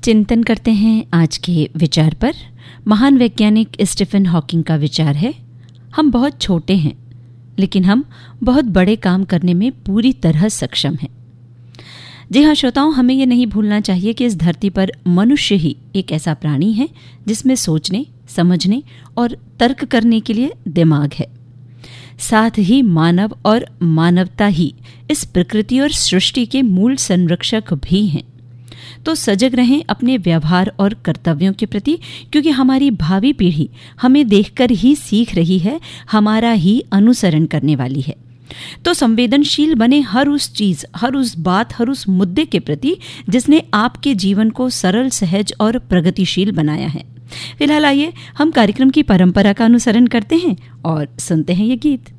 चिंतन करते हैं आज के विचार पर। महान वैज्ञानिक स्टीफन हॉकिंग का विचार है, हम बहुत छोटे हैं लेकिन हम बहुत बड़े काम करने में पूरी तरह सक्षम हैं। जी हाँ श्रोताओं, हमें ये नहीं भूलना चाहिए कि इस धरती पर मनुष्य ही एक ऐसा प्राणी है जिसमें सोचने, समझने और तर्क करने के लिए दिमाग है। साथ ही मानव और मानवता ही इस प्रकृति और सृष्टि के मूल संरक्षक भी हैं। तो सजग रहें अपने व्यवहार और कर्तव्यों के प्रति, क्योंकि हमारी भावी पीढ़ी हमें देखकर ही सीख रही है, हमारा ही अनुसरण करने वाली है। तो संवेदनशील बने हर उस चीज, हर उस बात, हर उस मुद्दे के प्रति जिसने आपके जीवन को सरल, सहज और प्रगतिशील बनाया है। फिलहाल आइए हम कार्यक्रम की परंपरा का अनुसरण करते हैं और सुनते हैं ये गीत।